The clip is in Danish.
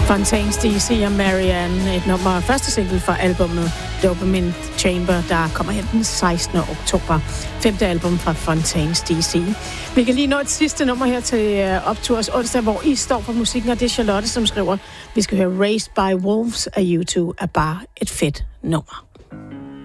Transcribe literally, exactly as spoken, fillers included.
Fontaines D C og Marianne, et nummer første single fra albumet Dopamine Chamber, der kommer hen den sekstende oktober. Femte album fra Fontaines D C. Vi kan lige nå et sidste nummer her til opturs onsdag, hvor I står for musikken, og det er Charlotte, som skriver, vi skal høre Raised by Wolves af U to, er bare et fedt nummer.